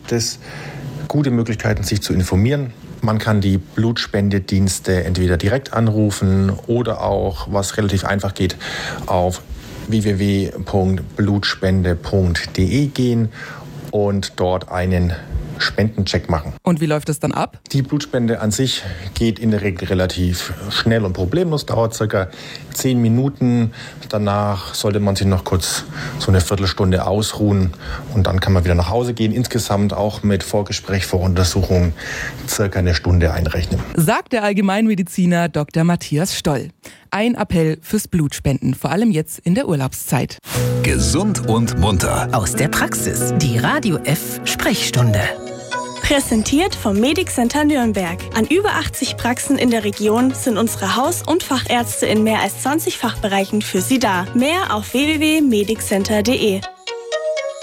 gibt es gute Möglichkeiten, sich zu informieren. Man kann die Blutspendedienste entweder direkt anrufen oder auch, was relativ einfach geht, auf www.blutspende.de gehen und dort einen Spendencheck machen. Und wie läuft es dann ab? Die Blutspende an sich geht in der Regel relativ schnell und problemlos, dauert ca. 10 Minuten. Danach sollte man sich noch kurz so eine Viertelstunde ausruhen und dann kann man wieder nach Hause gehen. Insgesamt auch mit Vorgespräch, Voruntersuchung ca. eine Stunde einrechnen. Sagt der Allgemeinmediziner Dr. Matthias Stoll. Ein Appell fürs Blutspenden, vor allem jetzt in der Urlaubszeit. Gesund und munter. Aus der Praxis. Die Radio F Sprechstunde. Präsentiert vom Medic Center Nürnberg. An über 80 Praxen in der Region sind unsere Haus- und Fachärzte in mehr als 20 Fachbereichen für Sie da. Mehr auf www.mediccenter.de.